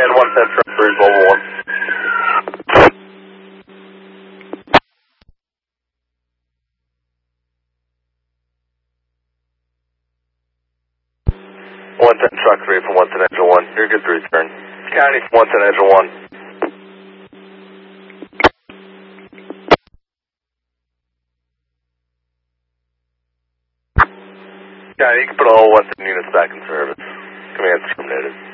Command 110 truck 3 Global 1. Truck 3 from 110 Engine 1. You're good to return. County from 110 Engine 1. County, you can put all 110 units back in service. Command terminated.